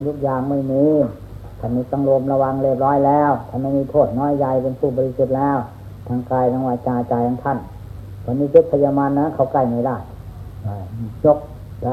ทุกอย่างไม่มีท่านมีสังรวมระวังเรียบร้อยแล้วท่านไม่มีโทษน้อยใหญ่เป็นผู้บริสุทธิ์แล้วทางกายทางวาจาใจของท่านวันนี้ยุทธพยามารนะเขาใกล้ไม่ได้ยก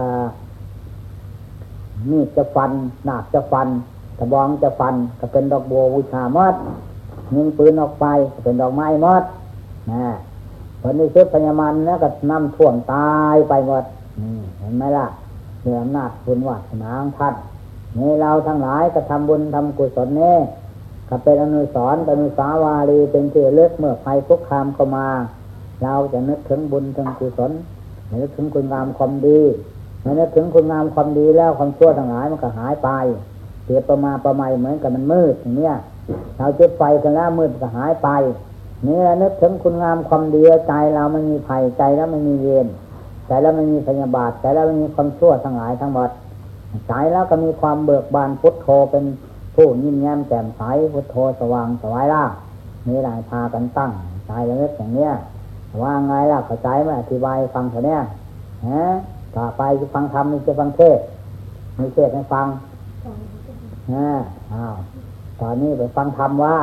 มีดจะฟันหนักจะฟันกระบองจะฟันก็เป็นดอกบัวบูชามดยิงปืนออกไปก็เป็นดอกไม้มดนะวันนี้ยุทธพยามารนะก็น้ำท่วมตายไปหมดเห็นไหมล่ะเรื่องอำนาจบุญวาสนาของท่านนี่เราทั้งหลายก็ทำบุญทำกุศลนี่ก็เป็นอนุสรณ์อนุสาวารีย์เป็นที่ระลึกเมื่อภัยคุกคามเข้ามาเราจะนึกถึงบุญถึงกุศลนึกถึงคุณงามความดีนึกถึงคุณงามความดีแล้วความชั่วทั้งหลายมันก็หายไปเสียประมาประไมเหมือนกับมันมืดอย่างเนี้ยเราจุดไฟกันแล้วมืดก็หายไปนี่นึกถึงคุณงามความดีใจเราไม่มีภัยใจแล้วไม่มีเวรใจแล้วไม่มีพยาบาทใจแล้วไม่มีความชั่วทั้งหลายทั้งหมดใจแล้วก็มีความเบิกบานพุทโธเป็นผู้ยิ้มแย้มแจ่มใสพุทโธสว่างสวายล่ะนี่หลายพากันตั้งใจแล้วนึกอย่างเนี้ยว่าไงล่ะเข้าใจไหมอธิบายฟังเถอะเนี่ยต่อไปจะฟังธรรมนี่จะฟังเทศไม่เทศให้ฟังตอนนี้ไปฟังธรรมว่า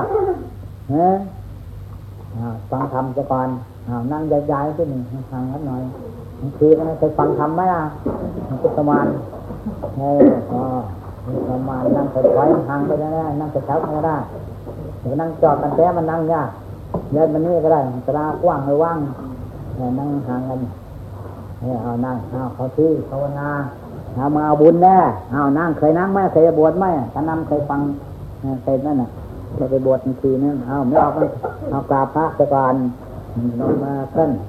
ฟังธรรมซะก่อนนั่งย้ายๆที่หนึ่งฟังกันหน่อยบางทีก็ไม่เคยฟังธรรมไหมล่ะพุทธมารประมาณนั่งถอยห่างไปได้นั่งแถวก็ได้เดี๋ยวนั่งจอดกันแท้มันนั่งยากเดินมันนี่ก็ได้ตารางกว้างไม่ว่างนั่งห่างกันเอานั่งเขาที่ภาวนาเอามาเอาบุญแน่เอานั่งเคยนั่งไหมเคยบวชไหมถ้านั่งเคยฟังเคยนั่นน่ะจะไปบวชทีนึงเอาไม่เอากราบพระไปก่อนลงมาขึ้น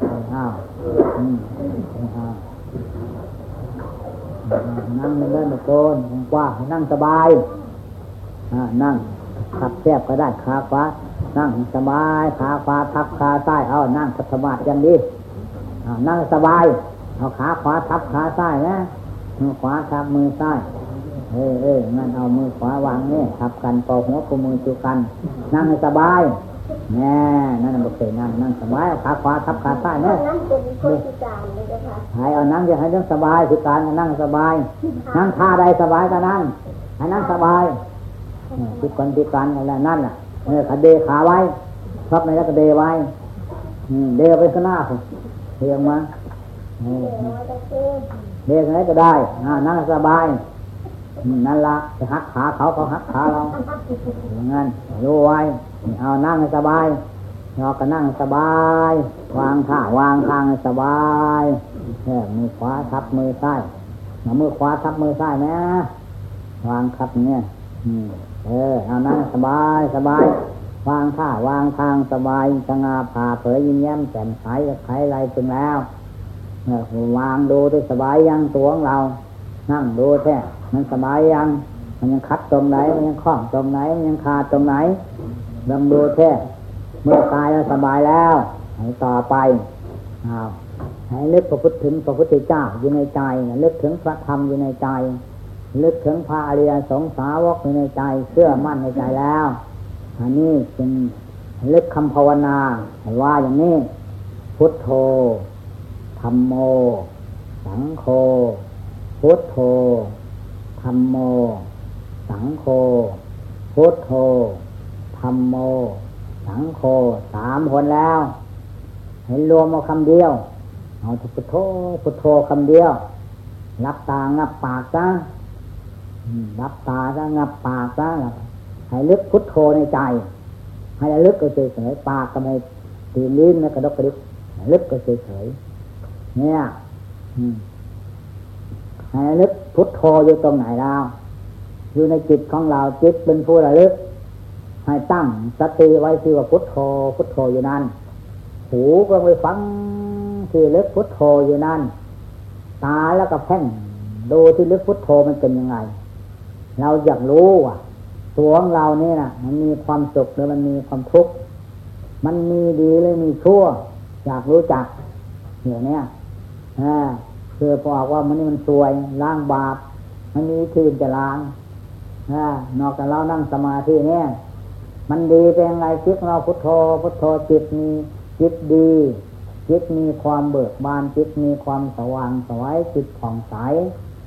นั่งเล่นๆโกนกว้างนั่งสบายนั่งขับแคบก็ได้ขาขวานั่งสบายขาขวาทับขาซ้ายเอานั่งขัดสมาธิอย่างดีนั่งสบายเอาขาขวาทับขาซ้ายนะมือขวาทับมือซ้ายงั้นเอามือขวาวางนี่ทับกันปอหัวกับมือจูกันนั่งให้สบายแน่นั่นบอกเลยนั่งสบายเอาขาขวาทับขาซ้ายเนี่ยนั่งเป็นคนพิการเลยนะคะให้เอานั่งจะให้นั่งสบายพิการนั่งสบายนั่งท่าใดสบายก็นั่งให้นั่งสบายพิการอะไรนั่นน่ะขาเดขาไว้ทับในแล้วก็เดไว้เดไปข้างหน้าเทียงมาเดข้างไหนก็ได้นั่งสบายนั่นละจะหักขาเขาหักขาเราอย่างนั้นรู้ไว้เอานั่งสบายเราก็นั่งสบายวางท่าวางทางสบายมือขวาทับมือซ้ายมือขวาทับมือซ้ายนะวางทับเนี่ยเอานั่งสบายวางท่าวางทางสบายสง่าผ่าเผยยิ้มแย้มแจ่มใสไขไรถึงแล้ววางดูด้วยสบายยังตัวของเรานั่งดูแท้มันสบายยังมันยังคัดตรงไหนมันยังคล้องตรงไหนมันยังขาดตรงไหนลองดูแท้เมื่อกายเราสบายแล้วให้ต่อไปให้นึกถึงพระพุทธเจ้าอยู่ในใจนึกถึงพระธรรมอยู่ในใจนึกถึงพระอริยสงสาวกอยู่ในใจเชื่อมั่นในใจแล้วอันนี้เป็นลึกคำภาวนาว่าอย่างนี้พุทโธธัมโมสังโฆพุทโธธัมโมสังโฆพุทโธธัมโมสังโฆ3 คนแล้วให้รวมเอาคำเดียวเอาพุทโธพุทโธคำเดียวรับตางับปากซะรับตาซะงับปากซะให้ลึกพุทโธในใจให้ลึกก็เฉยๆปากก็ไม่ตีลิ้นไม่กระดกกระดิกลึกก็เฉยๆเนี่ยให้ลึกพุทโธอยู่ตรงไหนเราอยู่ในจิตของเราจิตเป็นผู้ระลึกให้ตั้งสติไว้ที่ว่าพุทโธพุทโธอยู่นั่นหูก็ไปฟังที่ลึกพุทโธอยู่นั่นตาแล้วก็เพ่งดูที่ลึกพุทโธมันเป็นยังไงเราอยากรู้ว่าตัวของเรานี่นะมันมีความสุขหรือมันมีความทุกข์มันมีดีหรือมีชั่วอยากรู้จักอย่างเนี้ยคือบอกว่ามันนี่มันสวยล้างบาปมันมีที่จะล้างนอกจากเรานั่งสมาธิเนี่ยมันดีเป็นยังไงจิตเราพุทโธพุทโธจิตมีจิตดีจิตมีความเบิกบานจิตมีความสว่างสวยจิตผ่องใส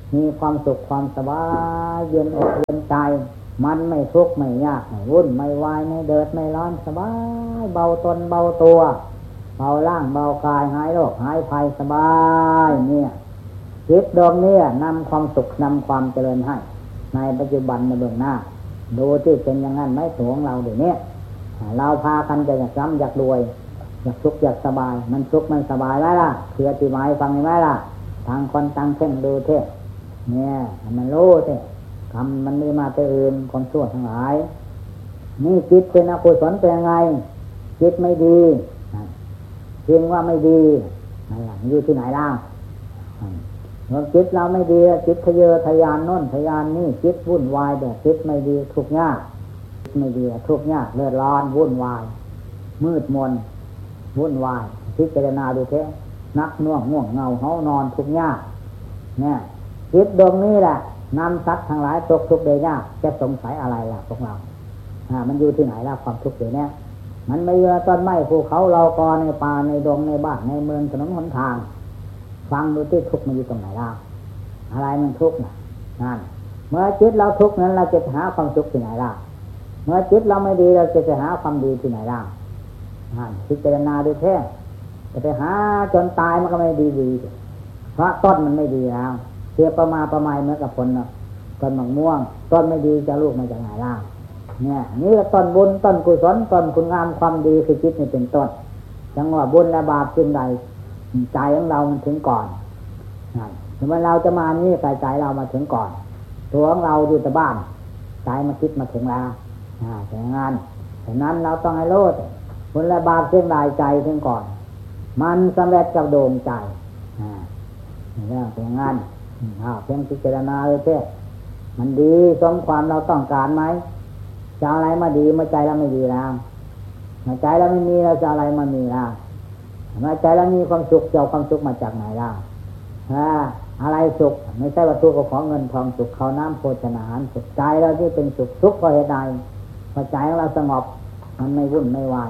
มีความสุขความสบายเย็นอกเย็นใจมันไม่ทุกข์ไม่ยากไม่วุ่นไม่วายไม่เดือดไม่ร้อนสบายเบาตนเบาตัวเบาร่างเบากายหายโรคหายภัยสบายเนี่ยจิตดวงนี้นำความสุขนำความเจริญให้ในปัจจุบันในเบื้องหน้าดูที่เป็นอย่างนั้นไหมตัวของเราเดี๋ยวนี้เราพากันจะอยากร่ำอยากรวยอยากสุขอยากสบายมันสุขมันสบายไหมล่ะคืออธิบายฟังไหมล่ะทางคนต่างเพ่งดูเท่เนี่ยมันรู้เท่ทำมันมีมาแต่อื่นคนชั่วทั้งหลายนี่จิตเป็นอกุศลเป็นยังไงจิตไม่ดีเพียงว่าไม่ดีนั่นแหละอยู่ที่ไหนล่ะเมื่อจิตเราไม่ดีจิตทะเยอทะยานโน่นทะยานนี่จิตวุ่นวายแบบจิตไม่ดีทุกข์ยากจิตไม่ดีทุกข์ยากเลือดร้อนวุ่นวายมืดมนวุ่นวายพิจารณาดูเถอะนักน่วงง่วงเงาเฮานอนทุกข์ยากเนี่ยจิตดวงนี้แหละนำสัตว์ทั้งหลายตกทุกข์ได้ยากจะสงสัยอะไรล่ะพวกเรามันอยู่ที่ไหนล่ะความทุกข์อยู่เนี่ยมันไม่เยอะต้นไม้ภูเขาเรากอในป่าในดงในบ้านในเมืองถนนหนทางฟังดูที่ทุกข์มันอยู่ตรงไหนล่ะอะไรมันทุกข์น่ะนั่นเมื่อจิตเราทุกข์นั้นเราจะหาความสุขที่ไหนล่ะเมื่อจิตเราไม่ดีเราจะหาความดีที่ไหนล่ะนั่นพิจารณาดูแท้จะไปหาจนตายมันก็ไม่ดีเพราะต้นมันไม่ดีแล้วเสียประมาประมาณเหมือนกับผลต้นมะม่วงต้นไม่ดีจะลูกมาจากไหนล่ะเนี่ยนี่ก็ต้นบุญต้นกุศลต้นคุณงามความดีคือจิตนี่เป็นต้นจังว่าบุญและบาปสิ่งใดใจของเรามันถึงก่อนเมื่อเราจะมานี่ใจเรามาถึงก่อนตัวของเราอยู่แต่บ้านใจมาคิดมาถึงแล้วแต่งานฉะนั้นเราต้องให้รู้บุญและบาปสิ่งใดใจถึงก่อนมันสำเร็จกับดวงใจนี่แต่งานเพียงพิจารณาเลยเพื่อมันดีสมความเราต้องการไหมจะอะไรมาดีเมื่อใจเราไม่ดีแล้วเมื่อใจเราไม่มีเราจะอะไรมามีแล้วเมื่อใจเรามีความสุขจะเอาความสุขมาจากไหนล่ะอะไรสุขไม่ใช่ว่าตัวของเงินทองสุขเขาน้ำโภชนาหารสุขใจเราที่เป็นสุขทุกข์เพราะเหตุใดพอใจของเราสงบมันไม่วุ่นไม่วาย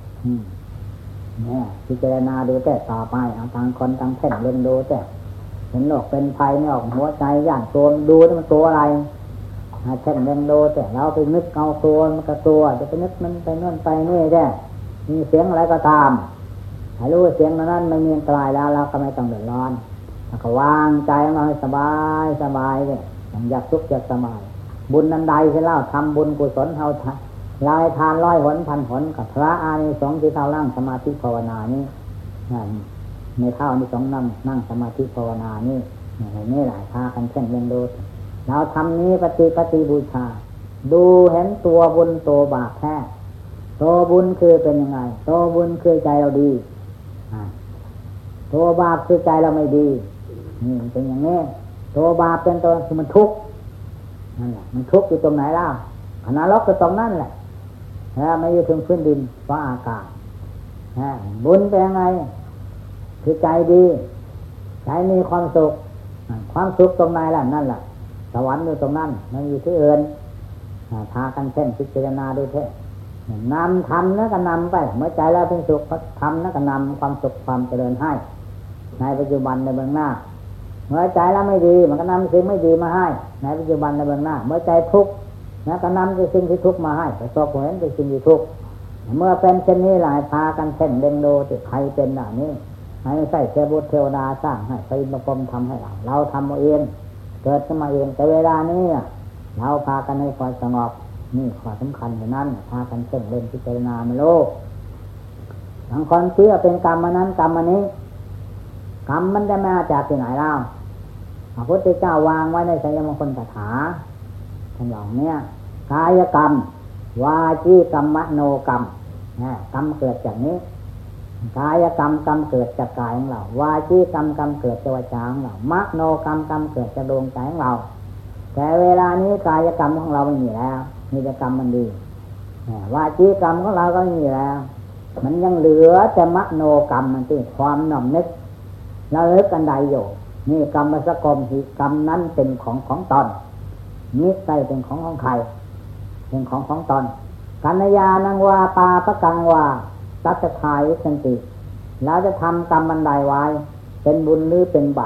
เนี่ยพิจารณาดูแต่ต่อไปเอาทางคนทางเพ่งเล่นดูแต่เห็นโรคเป็นภัยไม่ออกหัวใจย่านตัวดูมันตัวอะไรเช่นเล่นดูแต่เราไปนึกเอาตัวมันก็ตัวจะไปนึกมันไปนู่นไปนี่แค่มีเสียงอะไรก็ตามให้รู้เสียงนั้นไม่มีอันตรายแล้วเราก็ไม่ต้องเดือดร้อนแล้วก็วางใจของเราให้สบายสบายเลยอยากสุขอยากสบายบุญนันใดที่เล่าทำบุญกุศลเท่าเราให้ทาน100 หนพันหนกับพระอานิสงส์ที่เท่านั่งสมาธิภาวนานี่ในเท่านี้2นั่งสมาธิภาวนานี่นี่หลายพากันเช่นเล่นดูเราทำนี้ปฏิบูชาดูเห็นตัวบุญตัวบาปแท้ตัวบุญคือเป็นยังไงตัวบุญคือใจเราดีตัวบาปคือใจเราไม่ดีนี่เป็นอย่างนี้ตัวบาปเป็นตัวคือมันทุกข์นั่นแหละมันทุกข์อยู่ตรงไหนล่ะนรกก็ตรงนั้นแหละไม่อยู่ถึงพื้นดินฟ้าอากาศบุญเป็นยังไงคือใจดีใจมีความสุขความสุขตรงไหนล่ะนั่นแหละสวรรค์อยู่ตรงนั้นมันอยู่ที่อื่นพากันเช่นพิจารณาดูเถอะนำทำแล้วก็นำไปเมื่อใจเราเป็นสุขทำแล้วก็นำความสุขความเจริญให้ในปัจจุบันในเบื้องหน้าเมื่อใจเราไม่ดีมันก็นำสิ่งไม่ดีมาให้ในปัจจุบันในเบื้องหน้าเมื่อใจทุกข์แล้วก็นำสิ่งที่ทุกข์มาให้ประสบผลเห็นเป็นสิ่งที่ทุกข์เมื่อเป็นเช่นนี้หลายพากันเช่นเด้งโดที่ใครเป็นอย่างนี้ให้ใส่เทบุตรเทวดาสร้างให้ไปประพรมทำให้เราทำเอาเองเกิดขึ้นมาเองแต่เวลานี้เราพากันให้ความสงบนี่ข้อสำคัญเท่านั้นพากันเช่นเล่นพิจารณาไม่โลกบางคนคิดว่าเป็นกรรมนั้นกรรมนี้กรรมมันจะมาจากที่ไหนเล่าพระพุทธเจ้าวางไว้ในสัยมงคลคาถาท่านบอกเนี่ยกายกรรมวาจีกรรมมโนกรรมกรรมเกิดจากนี้กายกรรมกรรมเกิดจากกายของเราวาจีกรรมกรรมเกิดจากวาจาของเรามโนกรรมกรรมเกิดจากดวงใจของเราแต่เวลานี้กายกรรมของเราไม่มีแล้วมีแต่กรรมมันดีวาจีกรรมของเราก็ไม่มีแล้วมันยังเหลือแต่มโนกรรมมันที่ความหน่อมนึกเราเลิกกันใดอยู่นี่กรรมสกรรมที่กรรมนั้นเป็นของตนนิสัยเป็นของใครเป็นของตนกัญญาณังวาปาปะกังวาตัตถาวิสันติเราจะทำกรรมบันไดไว้เป็นบุญหรือเป็นบาป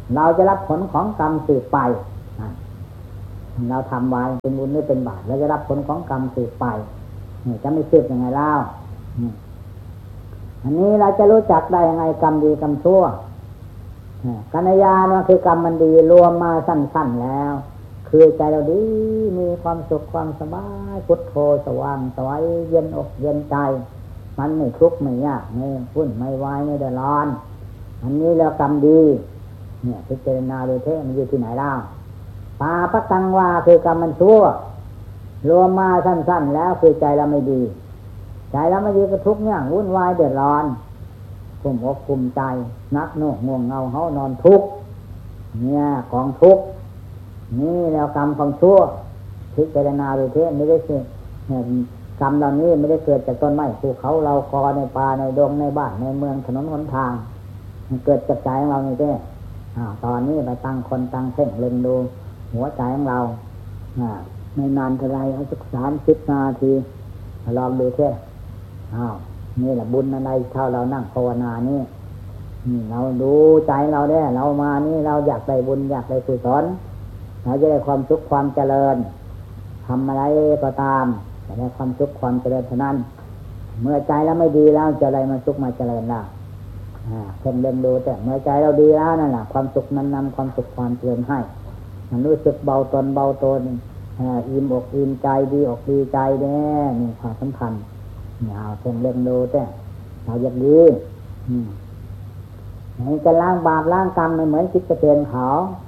เราจะรับผลของกรรมสืบไปเราทำไว้เป็นบุญหรือเป็นบาปเราจะรับผลของกรรมสืบไปจะไม่สืบยังไงเล่าอันนี้เราจะรู้จักได้ยังไงกรรมดีกรรมชั่วกัญญาณคือกรรมมันดีรวมมาสั้นๆแล้วคือใจเราดีมีความสุขความสบายพุทโธสว่างสวัยเย็นอกเย็นใจมันไม่ทุกข์ไม่ยากไม่วุ่นไม่วายไม่เดือดร้อนอันนี้แล้วกรรมดีเนี่ยพิจารณาดูเท่มันอยู่ที่ไหนเล่าปาปตังวาคือกรรมมันชั่วรวมมาสั้นๆแล้วคือใจเราไม่ดีใจเราไม่ดีก็ทุกข์เนี่ยวุ่นวายเดือดร้อนกุมอกกุมใจนักโน่ง่วงเงาเฮานอนทุกข์เนี่ยของทุกข์นี่แล้วกรรมของชั่วพิจารณาดูเท่ไม่ได้สิกรรมเหล่านี้ไม่ได้เกิดจากต้นไม้ภูเขาเรากอในป่าในดงในบ้านในเมืองถนนหนทางมันเกิดจากใจของเรานี่เด้ตอนนี้ไปตั้งคนตั้งเส้นเล็งดูหัวใจของเราไม่นานเท่าไรเอาสัก30 นาทีลองดูเท่นี่แหละบุญอะไรเท่าเรานั่งภาวนานี่เราดูใจเราเนี่ยเรามานี่เราอยากได้บุญอยากได้กุศลเราจะได้ความสุขความเจริญทำอะไรก็ตามจะได้ความสุขความเจริญเท่านั้นเมื่อใจเราไม่ดีแล้วจะอะไรมาสุขมาเจริญล่ะเพ่งเล็งดูแต่เมื่อใจเราดีแล้วนั่นแหละความสุขนั้นนำความสุขความเจริญให้มันรู้สึกเบาตนอิ่มอกอิ่มใจดีอกดีใจแน่นี่ความสำคัญเอาเพ่งเล็งดูแต่เราอยากดีจะล้างบาปล้างกรรมไม่เหมือนคิดจะเตือนเขา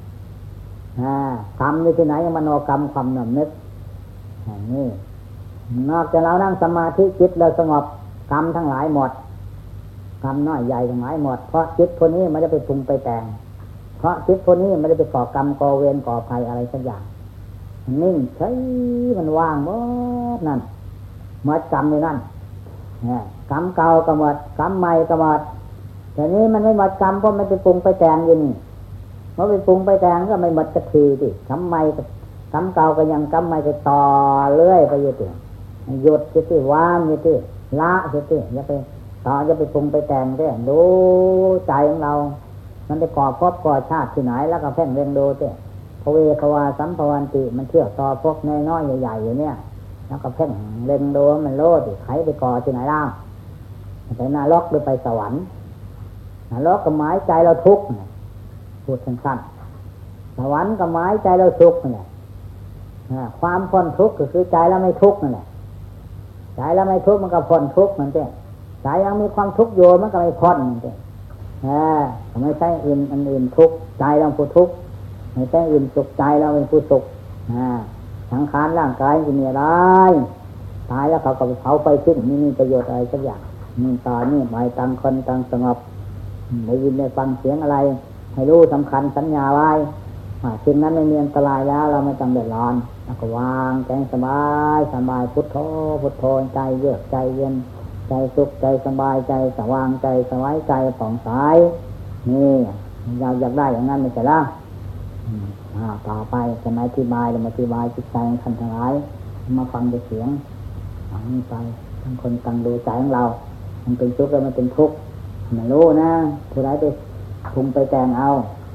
กรรมอยู่ที่ไหนมโนกรรมความหน่ำนึกนี่นอกจากเรานั่งสมาธิจิตเราสงบกรรมทั้งหลายหมดกรรมน้อยใหญ่ทั้งหลายหมดเพราะจิตคนนี้ไม่ได้ไปปรุงไปแต่งเพราะจิตคนนี้ไม่ได้ไปก่อกรรมก่อเวรก่อภัยอะไรสักอย่างนิ่งเฉยมันว่างหมดนั่นหมดกรรมในนั่นกรรมเก่าก็หมดกรรมใหม่ก็หมดแต่นี้มันไม่หมดกรรมเพราะมันไปปรุงไปแต่งอยู่นี่เพราะไปปรุงไปแต่งก็ไม่หมดกระทือดิกรรมใหม่กรรมเก่าก็ยังกรรมใหม่ก็ต่อเรื่อยไปอยู่ดิหยุดจะที่ว่างอยู่ที่ละจะที่อย่าไปต่อจะไปปรุงไปแต่งเด้ดูใจของเรามันไปก่อภพก่อชาติที่ไหนแล้วก็เพ่งเล็งดูเด้พระเวทวาสัมภวันติมันเที่ยวต่อพวกน้อยๆใหญ่ๆอยู่เนี่ยแล้วก็เพ่งเล็งดูมันโลดใครไปก่อที่ไหนล่ะไปนรกหรือไปสวรรค์นรกก็หมายใจเราทุกข์พูดสั้นๆสวรรค์ก็หมายใจเราทุกข์เนี่ยความพ้นทุกข์ก็คือใจเราไม่ทุกข์นั่นแหละใจเราไม่ทุกข์มันก็พ้นทุกข์เหมือนกันใจยังมีความทุกข์อยู่มันก็ไม่พ้นเหมือนกันไม่ใช่อื่นอันอื่นทุกข์ใจเราผู้ทุกข์ไม่ใช่อื่นสุขใจเราเป็นผู้สุขสังขารร่างกายจะมีอะไรตายแล้วเขาก็เผาไปสิ้นไม่มีประโยชน์อะไรสักอย่างนี่ตอนนี้หมายตั้งคนตั้งสงบได้ยินได้ฟังเสียงอะไรให้รู้สำคัญสัญญาไว้สิ่งนั้นไม่มีอันตรายแล้วเราไม่ต้องเดือดร้อนแล้วก็วางใจสบายสบายพุทโธพุทโธใจเยือกใจเย็นใจสุขใจสบายใจสว่างใจสบายใจผ่องใสนี่เราอยากได้อย่างนั้นไม่ใช่ล่ะต่อไปจะมาอธิบายเรามาอธิบายจิตใจของท่านทั้งหลายมาฟังเสียงฟังไปทั้งคนตั้งดูใจของเรามันเป็นทุกข์แล้วมันเป็นทุกข์ไม่รู้นะผู้ใดไปปรุงไปแต่งเอา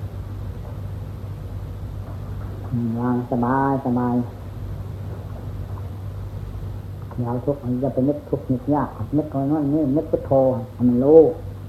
วางสบายสบายอย่าทุกข์จะเป็นนึกทุกข์นึกยากนึกน้อยนี่นึกพุทโธมันรู้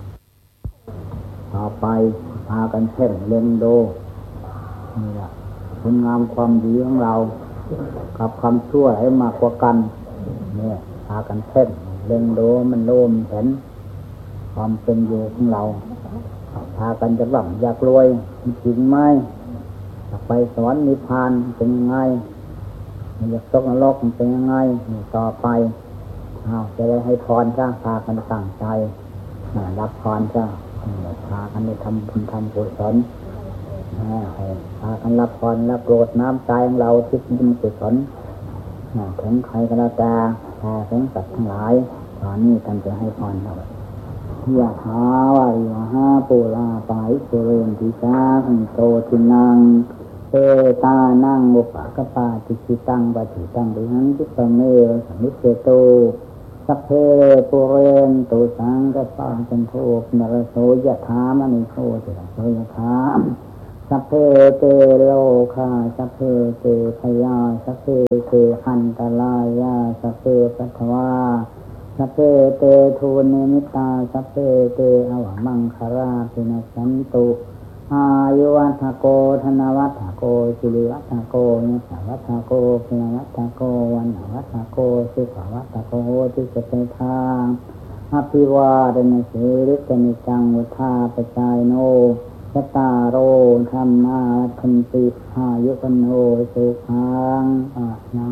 ต่อไปพากันเพ่งเล็งดูนี่แหละคุณงามความดีของเรากับความชั่วให้มากกว่ากันเนี่ยพากันเพ่งเล็งดูมันรู้มันเห็นความเป็นอยู่ของเราพากันจะหวังอยากรวยจริงไหมอยากไปสวรรค์นิพพานเป็นยังไงอยากตกนรกเป็นยังไงต่อไปจะได้ให้พรจ้าพากันตั้งใจรับพรจ้าพากันได้ทำบุญทำกุศลพากันรับพรรับโปรดน้ำใจของเราที่บุญกุศลถึงใครก็แล้วแต่ถึงสัตว์ทั้งหลายตอนนี้ท่านจะให้พรเรายะถาวาริวหาปุราปาริปุเรนติสาขันโตทินังเอตานังอุปกปาติจิตังปฏิตังปิหังจิตเมสมิเตโตสัพเพปุเรนตุสังกปาจันโทปนรโสยะถามณิโสติระโสยะถาสัพเพเตโลกาสัพเพเตพยาสัพเพเตอันตรายาสัพเพปัทวาสัพเพเตทูนิมิตาสัพเพเตอวมังคาราภินัสสันตุอายุวัฏโกธนวัฏโกสิริวัฏโกนิสวัฏโกพินวัฏโกวันวัฏโกสุขวัฏโกที่จะเป็นทางอภิวาทนาสิริกนิจังวุธาปจายโนยตาโรธรรมาคันติอายุปโนสุขังนัง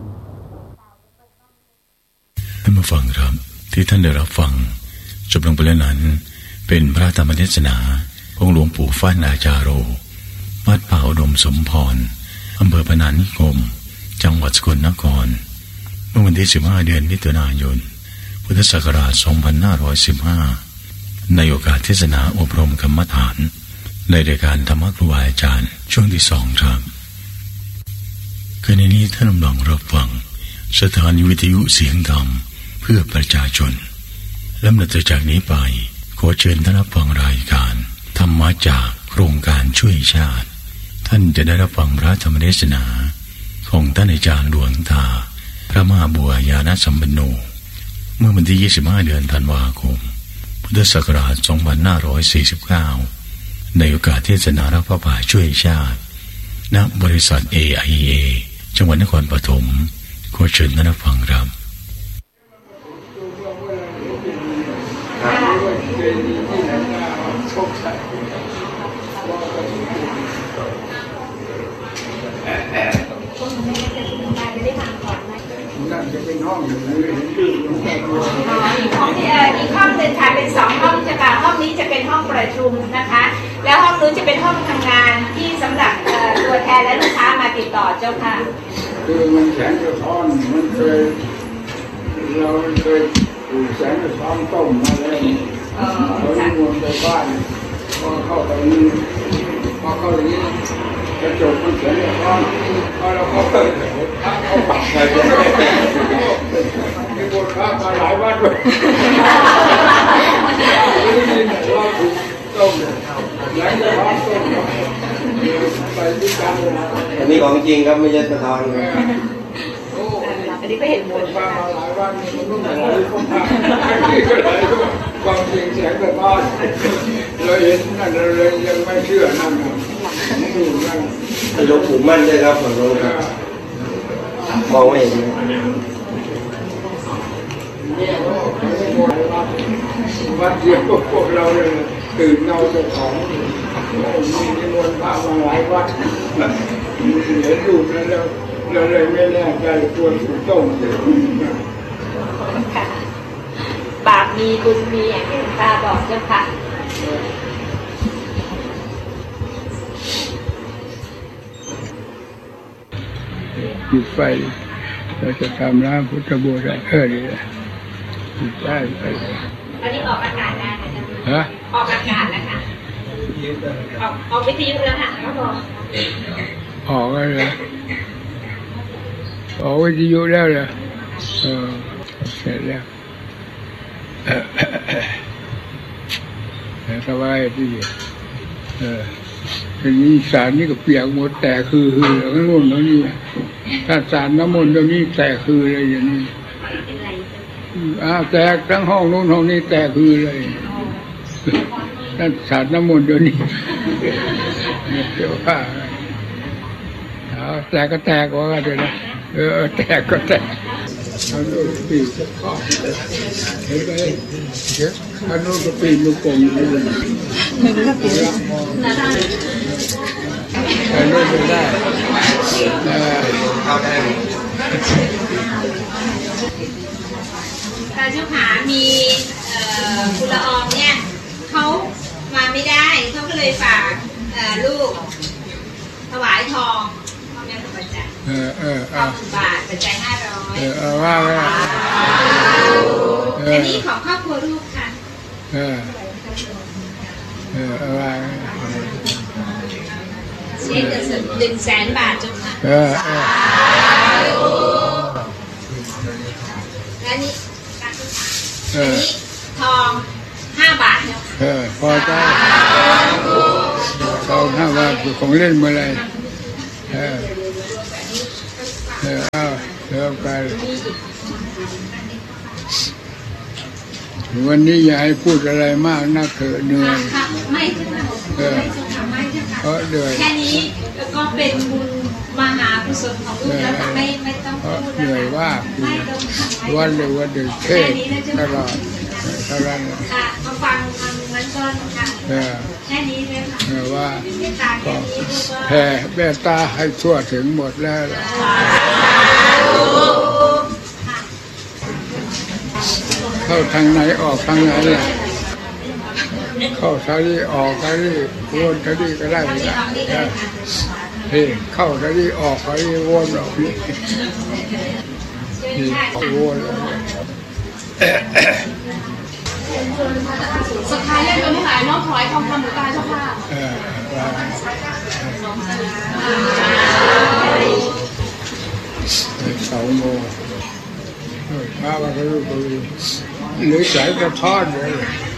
ท่านผู้ฟังครับที่ท่านได้รับฟังจบลงไปแล้วนั้นเป็นพระธรรมเทศนาของหลวงปู่ฟ้านอาจารโรวัดป่าอุดมสมพรอำเภอพนานิคมจังหวัดสกลนครเมื่อวันที่15 เดือนมิถุนายนพุทธศักราช 2515ในโอกาสเทศนาอบรมกรรมฐานในรายการธรรมครูบาอาจารย์ช่วงที่2ครับคืนนี้ท่านลองรับฟังสถานีวิทยุเสียงธรรมเพื่อประชาชนและนับจากนี้ไปขอเชิญท่านรับฟังรายการธรรมะจากโครงการช่วยชาติท่านจะได้รับฟังพระธรรมเทศนาของท่านอาจารย์หลวงตาพระมหาบัวญาณสัมปันโนเมื่อวันที่25 เดือนธันวาคมพุทธศักราช 2549ในโอกาสเทศนารับพระป่าช่วยชาติณบริษัท AIA จังหวัดนครปฐมขอเชิญท่านรับฟังครับห้องอีกห้องหนึ่งค่ะเป็น2 ห้องจะค่ะห้องนี้จะเป็นห้องประชุมนะคะแล้วห้องนู้นจะเป็นห้องทำงานที่สำหรับตัวแทนและลูกค้ามาติดต่อเจ้าค่ะคือมันแสงสะท้อนมันเคยถูกแสงสะท้อนต้มมาแล้วเราได้วนไปบ้านพอเข้าไปนี้กระจกมันแสงสะท้อนพอเราเข้าไปเขาปักใส่มีบทค้ามาหลายวันเลยเราถูกต้มแสงสะท้อนต้มไปที่การอันนี้ของจริงครับไม่ใช่สะท้อนอันนี้ก็เห็นหมดมาหลายวันมันต้องหลายคนทำนี่ก็เลยความจริงแสงสะท้อนเราเห็นนั่นเราเลยยังไม่เชื่อนั่นนะดูนั่นหลวงปู่มั่นด้วยครับผมมองไม่เห็นวัดเดียวพวกเราเลยตื่นเงาเจ้าของมีนิมนต์พระมาหลายวัดเห็นรูปนั้นแล้วเราเลยไม่แน่ใจตัวถูกต้องบาปมีบุญมีอย่างที่ตาบอกเจ้าค่ะจุดไฟเราจะทำน้ำพุทธบูชานี่จุดได้ไปอันนี้ออกอากาศได้ฮะออกอากาศแล้วค่ะออกวิทยุแล้วค่ะก็บอกออกอะไรออกวิทยุแล้วเหรอเสร็จแล้วสบายที่ทีนี้สารนี่ก็เปียกหมดแต่คือข้างโน้นแล้วนี่ถ้าสารน้ำมนต์ตรงนี้แต่คือเลยอย่างนี้แตกทั้งห้องโน้นห้องนี้แตกคือเลยถ้าสารน้ำมนต์ตรงนี้เดี๋ยวว่าแตกก็แตกว่ากันเลยนะแตกก็แตกอันนู้นปีกข้อเห็นไหมอันนู้นก็ปีกลูกกลมอยู่อันนู้นไม่ได้เข้าได้ตาเจ้าขามีคุณละอองเนี่ยเขามาไม่ได้เขาก็เลยฝากลูกถวายทองพ่อแม่ครูบาอาจารย์90 บาทปัจจัย500 ว่าอันนี้ของครอบครัวลูกค่ะว่าเช็คเงินสด100,000 บาทจุ๊บค่ะและนี่อันนี้ทอง5 บาทพอใจทอง5 บาทของเล่นเมื่อไรแล้วกันวันนี้อย่าให้พูดอะไรมากนะเกิดเหนื่อยไม่เหนื่อยแค่นี้ก็เป็นบุญมหากุศลของลูกแล้วไม่ต้องพูดเหนื่อยว่าวันเดียวเทศตลอดเท่านั้นค่ะมาฟังมันก่อนค่ะแค่นี้เลยค่ะว่าก็แผ่เมตตาให้ทั่วถึงหมดแล้วเข้าทางไหนออกทางไหนล่ะเข้าทางนี้ออกทางนี้วนทางนี้ก็ได้ละเฮ้เข้าทางนี้ออกทางนี้วนออกนี่วนสุดท้ายเล่นตัวนี้หลายน้องถอยทองคำหรือตาเจ้าค่ะ 2 โมงมาว่าก็รู้หรือสายกระท้อนเลย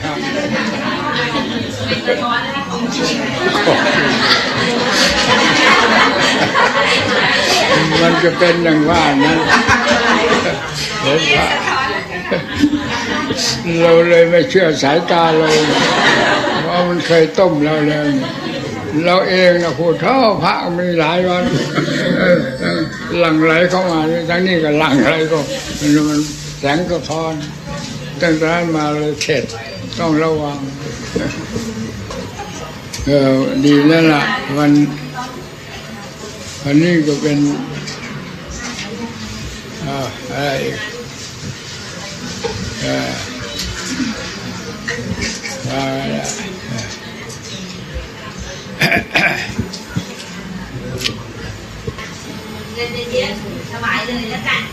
มันจะเป็นอย่างว่านั้นเห็นปะเราเลยไม่เชื่อสายตาเราเพราะมันเคยต้มเราเลยเราเองนะพูดเท่าพระมีหลายวันหลั่งไหลเข้ามาทั้งนี้ก็หลั่งไหลก็มันแสงกระท้อนตั้งแต่นั้นมาเลยเข็ดต้องระวังดีแล้วล่ะวันนี้ก็เป็นอะไรเยอะสบายเลยแล้วกัน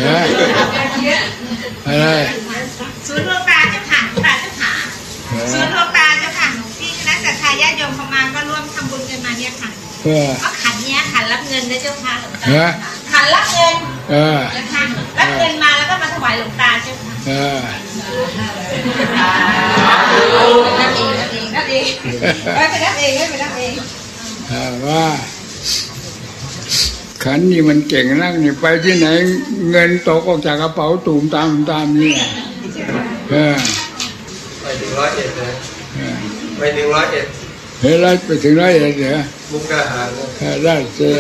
อะไรศูนย์ดวงตาเจ้าค่ะตาเจ้าค่ะศูนย์ดวงตาเจ้าค่ะที่คณะศรัทธาญาติโยมเข้ามาก็ร่วมทำบุญกันมาเนี่ยค่ะก็ขันเนี้ยขันรับเงินนะเจ้าค่ะหลวงตาขันรับเงินนะคะรับเงินมาแล้วก็มาถวายหลวงตาเจ้าค่ะรับเองไม่ไปรับเองว่าขันนี่มันเก่งนักนี่ไปที่ไหนเงินตกออกจากกระเป๋าตูมตามนี่ไปถึง101เลยไปถึง101 เฮ้ยไปถึง101เหรอมุกดาหารได้เจ้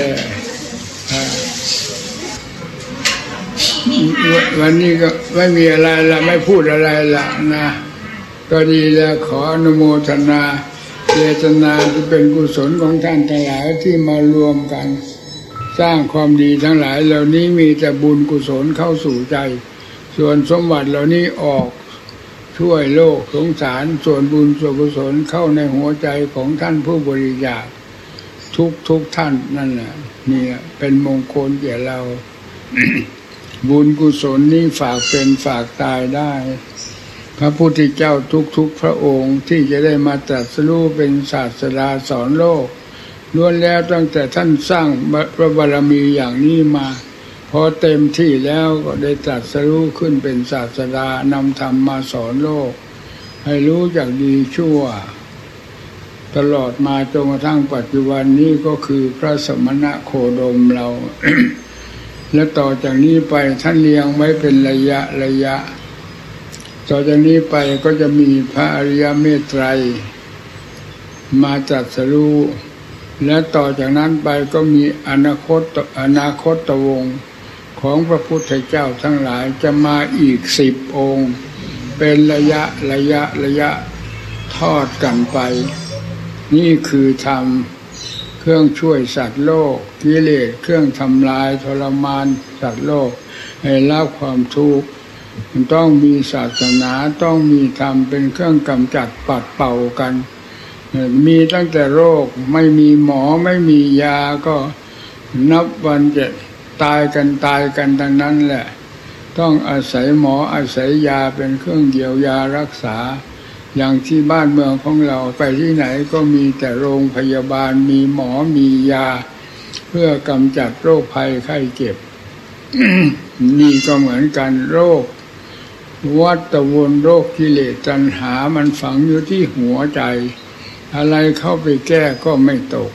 วันนี้ก็ไม่มีอะไรละไม่พูดอะไรละนะก็ดีแล้วขออนุโมทนาเจตนาที่เป็นกุศลของท่านทั้งหลายที่มารวมกันสร้างความดีทั้งหลายเหล่านี้มีแต่บุญกุศลเข้าสู่ใจส่วนสมบัติเหล่านี้ออกช่วยโลกสงสารส่วนบุญส่วนกุศลเข้าในหัวใจของท่านผู้บริจาคทุกท่านนั่นแหละนี่เป็นมงคลแก่เรา บุญกุศลนี้ฝากเป็นฝากตายได้พระพุทธเจ้าทุกพระองค์ที่จะได้มาตรัสรู้เป็นศาสดาสอนโลกล้วนแล้วตั้งแต่ท่านสร้างพระบารมีอย่างนี้มาพอเต็มที่แล้วก็ได้ตรัสรู้ขึ้นเป็นศาสดานำธรรมมาสอนโลกให้รู้จักดีชั่วตลอดมาจนกระทั่งปัจจุบันนี้ก็คือพระสมณะโคดมเรา และต่อจากนี้ไปท่านเลี้ยงไว้เป็นระยะต่อจากนี้ไปก็จะมีพระอริยเมตไตรมาตรัสรู้และต่อจากนั้นไปก็มีอนาคตวงศ์ของพระพุทธเจ้าทั้งหลายจะมาอีก10 องค์เป็นระยะทอดกันไปนี่คือธรรมเครื่องช่วยสัตว์โลกกิเลสเครื่องทำลายทรมานสัตว์โลกให้ละความทุกข์ต้องมีศาสนาต้องมีธรรมเป็นเครื่องกำจัดปัดเป่ากันมีตั้งแต่โรคไม่มีหมอไม่มียาก็นับวันจะตายกันทั้งนั้นแหละต้องอาศัยหมออาศัยยาเป็นเครื่องเยียวยารักษาอย่างที่บ้านเมืองของเราไปที่ไหนก็มีแต่โรงพยาบาลมีหมอมียาเพื่อกำจัดโรคภัยไข้เจ็บ นี่ก็เหมือนกันโรควัฏวนโรคกิเลสตัณหามันฝังอยู่ที่หัวใจอะไรเข้าไปแก้ก็ไม่ตก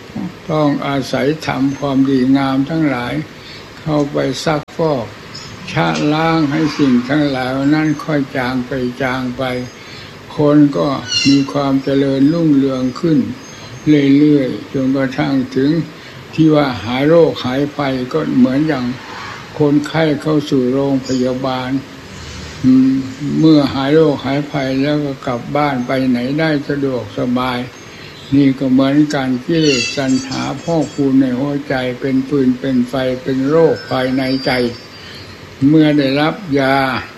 ต้องอาศัยทำความดีงามทั้งหลายเข้าไปซักฟอกชะล้างให้สิ่งทั้งหลายนั้นค่อยจางไปคนก็มีความเจริญรุ่งเรืองขึ้นเรื่อยๆจนกระทั่งถึงที่ว่าหายโรคหายภัยก็เหมือนอย่างคนไข้เข้าสู่โรงพยาบาลเมื่อหายโรคหายภัยแล้วก็กลับบ้านไปไหนได้สะดวกสบายนี่ก็เหมือนกันกิเลสตัณหาพอกพูนในหัวใจเป็นฟืนเป็นไฟเป็นโรคภายในใจเมื่อได้รับยา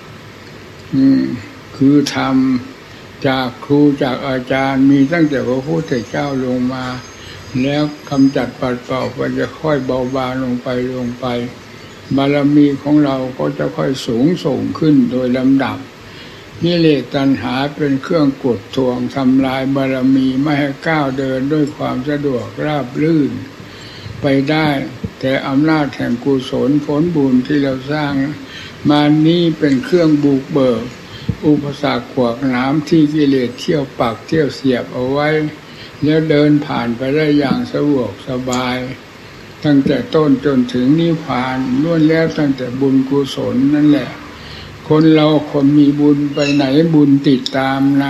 คือธรรมจากครูจากอาจารย์มีตั้งแต่พระพุทธเจ้าลงมาแล้วกำจัดปัดเป่าไปจะค่อยเบาบางลงไปบารมีของเราก็จะค่อยสูงส่งขึ้นโดยลำดับกิเลสตัณหาเป็นเครื่องกดทวงทำลายบารมีไม่ให้ก้าวเดินด้วยความสะดวกราบรื่นไปได้แต่อำนาจแห่งกุศลผลบุญที่เราสร้างมานี้เป็นเครื่องบุกเบิกอุปสรรคขวากหนามที่กิเลสเที่ยวปักเที่ยวเสียบเอาไว้แล้วเดินผ่านไปได้อย่างสะดวกสบายตั้งแต่ต้นจนถึงนิพพานล้วนแล้วตั้งแต่บุญกุศลนั่นแหละคนเราคนมีบุญไปไหนบุญติดตามนะ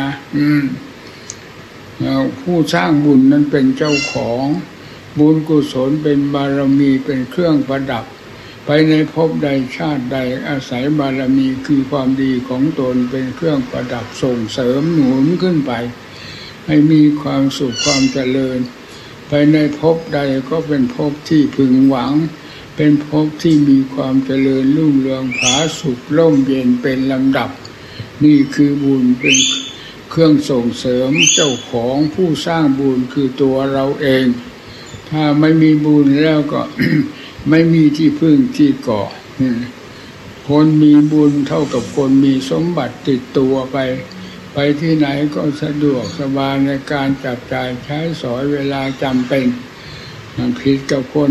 ผู้สร้างบุญนั้นเป็นเจ้าของบุญกุศลเป็นบารมีเป็นเครื่องประดับไปในภพใดชาติใดอาศัยบารมีคือความดีของตนเป็นเครื่องประดับส่งเสริมหนุนขึ้นไปให้มีความสุขความเจริญไปในภพใดก็เป็นภพที่พึงหวังเป็นภพที่มีความเจริญรุ่งเรืองผาสุกร่มเย็นเป็นลำดับนี่คือบุญเป็นเครื่องส่งเสริมเจ้าของผู้สร้างบุญคือตัวเราเองถ้าไม่มีบุญแล้วก็ ไม่มีที่พึ่งที่เกาะคนมีบุญเท่ากับคนมีสมบัติติดตัวไปที่ไหนก็สะดวกสบายในการจับจ่ายใช้สอยเวลาจำเป็นผิดกับคน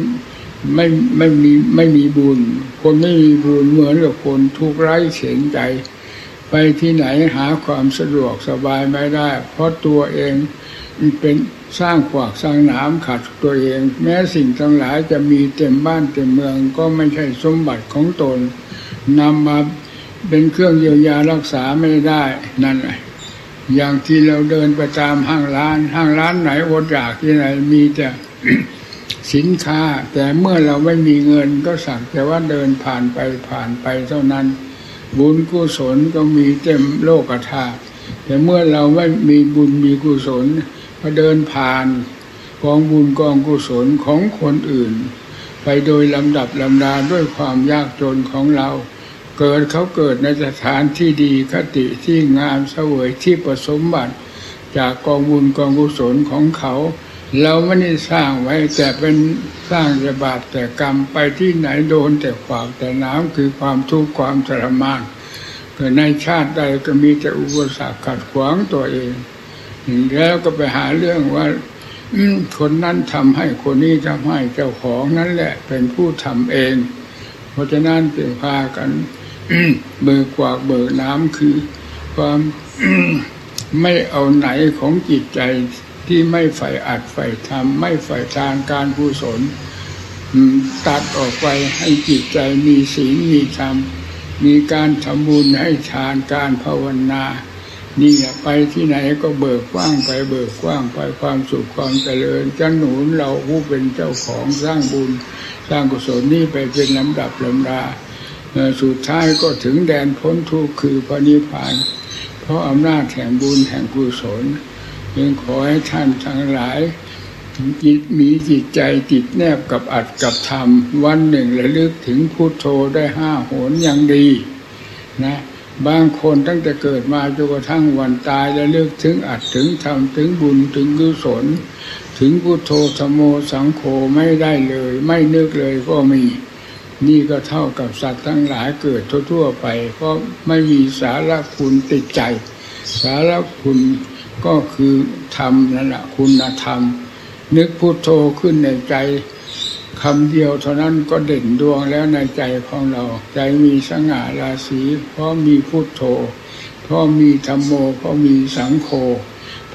ไม่มีบุญคนไม่มีบุญเหมือนกับคนทุกข์ไร้เสียใจไปที่ไหนหาความสะดวกสบายไม่ได้เพราะตัวเองเป็นสร้างขวากสร้างหนามขัดตัวเองแม้สิ่งทั้งหลายจะมีเต็มบ้านเต็มเมืองก็ไม่ใช่สมบัติของตนนำมาเป็นเครื่องเยียวยารักษาไม่ได้นั่นแหละอย่างที่เราเดินไปตามห้างร้านไหนอดอยากที่ไหนมีแต่ สินค้าแต่เมื่อเราไม่มีเงินก็สักแต่ว่าเดินผ่านไปเท่านั้นบุญกุศลก็มีเต็มโลกธาตุแต่เมื่อเราไม่มีบุญมีกุศลก็เดินผ่านกองบุญกองกุศลของคนอื่นไปโดยลำดับลำดาด้วยความยากจนของเราเขาเกิดในสถานที่ดีคติที่งามเสวยที่ประสมบัติจากกองบุญกองกุศลของเขาเราไม่ได้สร้างไว้แต่เป็นสร้างแต่บาปแต่กรรมไปที่ไหนโดนแต่ขวากแต่น้ำคือความทุกข์ความทรมานเกิดในชาติใดก็มีแต่อุปสรรคขัดขวางตัวเองแล้วก็ไปหาเรื่องว่าคนนั้นทำให้คนนี้ทำให้เจ้าของนั่นแหละเป็นผู้ทำเองเพราะฉะนั้นจึงพากันเบิกขวากเบิกน้ำคือความไม่เอาไหนของจิตใจที่ไม่ใฝ่อัดใฝ่ทำไม่ใฝ่ทานการกุศลตัดออกไปให้จิตใจมีศีลมีธรรมมีการทำบุญให้ทานการภาวนานี่ไปที่ไหนก็เบิกกว้างไปความสุขความเจริญจะหนุนเราผู้เป็นเจ้าของสร้างบุญสร้างกุศลนี่ไปเป็นลำดับลำดาสุดท้ายก็ถึงแดนพ้นทุกข์คือพระนิพพานเพราะอำนาจแห่งบุญแห่งกุศลจึงขอให้ท่านทั้งหลายมีจิตใจติดแนบกับอัตกับธรรมวันหนึ่งระลึกถึงพุทโธได้5 หนยังดีนะบางคนตั้งแต่เกิดมาจนกระทั่งวันตายระลึกถึงอัตถึงธรรมถึงบุญถึงกุศลถึงพุทโธธัมโมสังโฆไม่ได้เลยไม่นึกเลยก็มีนี่ก็เท่ากับสัตว์ทั้งหลายเกิดทั่วๆไปเพราะไม่มีสาระคุณติดใจสาระคุณก็คือธรรมนั่นแหละคุณธรรมนึกพุทโธขึ้นในใจคำเดียวเท่านั้นก็เด่นดวงแล้วในใจของเราใจมีสง่าราศีเพราะมีพุทโธเพราะมีธัมโมเพราะมีสังโฆเพ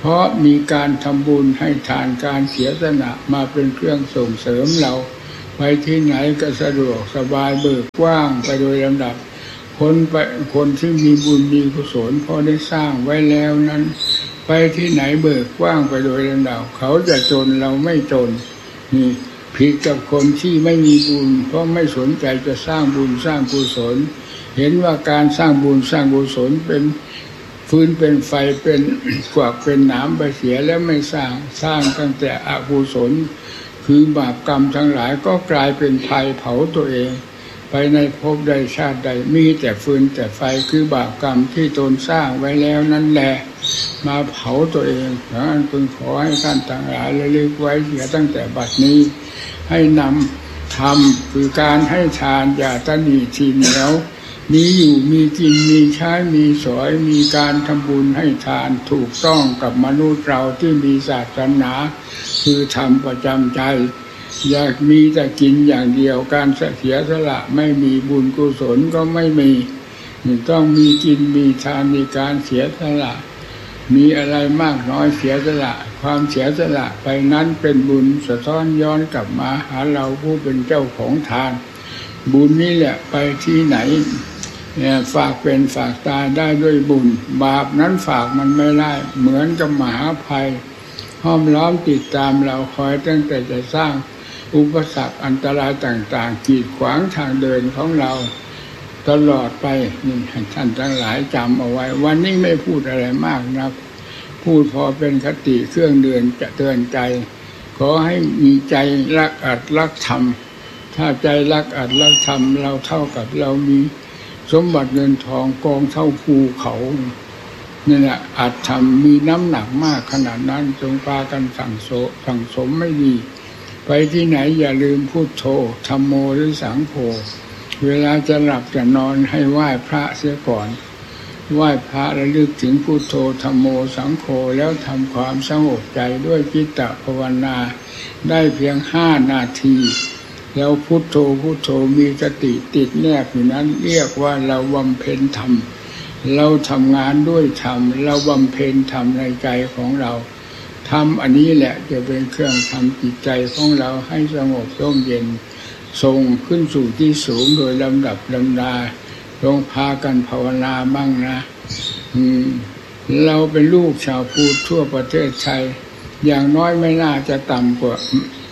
เพราะมีการทำบุญให้ทานการเสียสละมาเป็นเครื่องส่งเสริมเราไปที่ไหนก็สะดวกสบายเบิกกว้างไปโดยลำดับคนที่มีบุญมีกุศลพอได้สร้างไว้แล้วนั้นไปที่ไหนเบิกกว้างไปโดยลำดับเขาจะจนเราไม่จนนี่ผิดกับคนที่ไม่มีบุญเพราะไม่สนใจจะสร้างบุญสร้างกุศลเห็นว่าการสร้างบุญสร้างกุศลเป็นฟืนเป็นไฟเป็นกวักเป็นหนามไปเสียแล้วไม่สร้างตั้งแต่อกุศลคือบาปกรรมทั้งหลายก็กลายเป็นไฟเผาตัวเองไปในภพใดชาติใดมีแต่ฟืนแต่ไฟคือบาปกรรมที่ตนสร้างไว้แล้วนั่นแหละมาเผาตัวเองเพราะฉะนั้นพึงขอให้ท่านทั้งหลายระลึกไว้เสียตั้งแต่บัดนี้ให้นำธรรมคือการให้ทานอย่าตนีทีเหนียวมีอยู่มีกินมีใช้มีสอยมีการทำบุญให้ทานถูกต้องกับมนุษย์เราที่มีศาสนาคือธรรมประจำใจอยากมีแต่กินอย่างเดียวการเสียสละไม่มีบุญกุศลก็ไม่มีต้องมีกินมีทานมีการเสียสละมีอะไรมากน้อยเสียสละความเสียสละไปนั้นเป็นบุญสะท้อนย้อนกลับมาหาเราผู้เป็นเจ้าของทานบุญนี้แหละไปที่ไหนเนี่ยฝากเป็นฝากตายได้ด้วยบุญบาปนั้นฝากมันไม่ได้เหมือนกับมหาภัยห้อมล้อมติดตามเราคอยตั้งแต่จะสร้างอุปสรรคอันตรายต่างๆกีดขวางทางเดินของเราตลอดไปนี่ท่านทั้งหลายจำเอาไว้วันนี้ไม่พูดอะไรมากนะพูดพอเป็นคติเครื่องเตือนใจขอให้มีใจรักอัดรักธรรมถ้าใจรักอัดรักธรรมเราเท่ากับเรามีสมบัติเงินทองกองเท่าภูเขานี่แหละอัดธรรมมีน้ำหนักมากขนาดนั้นจงพากันสั่งสมไม่ดีไปที่ไหนอย่าลืมพุทโธธัมโมหรือสังโฆเวลาจะหลับจะนอนให้ไหว้พระเสียก่อนไหว้พระระลึกถึงพุทโธธัมโมสังโฆแล้วทำความสงบใจด้วยจิตตภาวนาได้เพียง5 นาทีแล้วพุทโธมีสติติดแนบอยู่นั้นเรียกว่าเราบำเพ็ญธรรมเราทำงานด้วยธรรมเราบำเพ็ญธรรมในใจของเราธรรมอันนี้แหละจะเป็นเครื่องทำจิตใจของเราให้สงบร่มเย็นส่งขึ้นสู่ที่สูงโดยลำดับลำดาลงพากันภาวนาบ้างนะเราเป็นลูกชาวพุทธทั่วประเทศไทยอย่างน้อยไม่น่าจะต่ำกว่า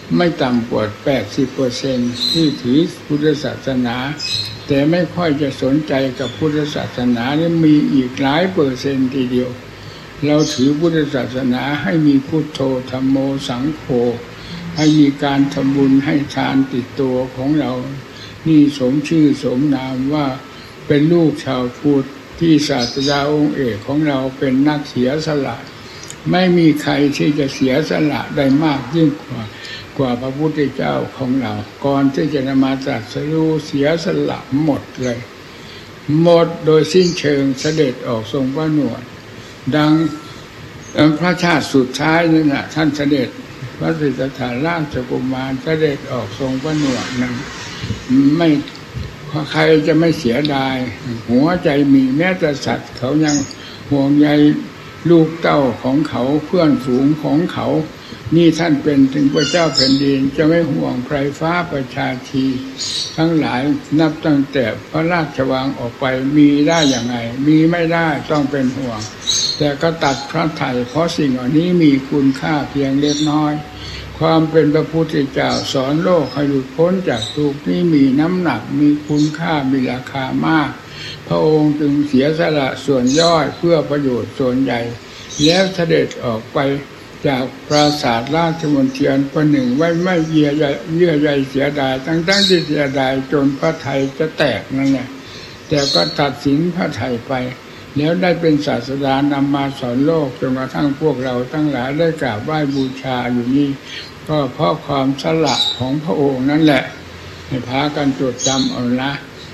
80% ที่ถือพุทธศาสนาแต่ไม่ค่อยจะสนใจกับพุทธศาสนานี่มีอีกหลายเปอร์เซ็นต์ทีเดียวเราถือพุทธศาสนาให้มีพุทโธธัมโมสังโฆให้มีการทำบุญให้ทานติดตัวของเรานี่สมชื่อสมนามว่าเป็นลูกชาวพุทธที่ศาสดาองค์เอกของเราเป็นนักเสียสละไม่มีใครที่จะเสียสละได้มากยิ่งกว่าพระพุทธเจ้าของเราก่อนที่จะมาตรัสรู้เสียสละหมดเลยหมดโดยสิ้นเชิงเสด็จออกทรงพระนวดดังพระชาติสุดท้ายนั่นน่ะท่านเสด็จพระสิทธัตถะราชกุมารเสด็จออกทรงพระนวดนั้นไม่ใครจะไม่เสียดายหัวใจมีแม้แต่สัตว์เขายังห่วงใยลูกเต้าของเขาเพื่อนฝูงของเขานี่ท่านเป็นถึงพระเจ้าแผ่นดินจะไม่ห่วงไพรฟ้าประชาชีทั้งหลายนับตั้งแต่พระราชวังออกไปมีได้อย่างไรมีไม่ได้ต้องเป็นห่วงแต่ก็ตัดพระทัยเพราะสิ่งเหล่านี้มีคุณค่าเพียงเล็กน้อยความเป็นพระพุทธเจ้าสอนโลกให้หลุดพ้นจากทุกข์นี้มีน้ำหนักมีคุณค่ามีราคามากพระองค์จึงเสียสละส่วนย่อยเพื่อประโยชน์ส่วนใหญ่แล้วเสด็จออกไปจากปราสาทราชมณฑลประหนึ่งไว้ไม่เยื่อใยเสียดายทั้งที่เสียดายจนพระทัยจะแตกนั่นแหละแต่ก็ตัดสินพระทัยไปแล้วได้เป็นศาสดานำมาสอนโลกจนกระทั่งพวกเราทั้งหลายได้กราบไหว้บูชาอยู่นี่ก็เพราะความสละของพระองค์นั่นแหละให้พากันจดจำเอานะ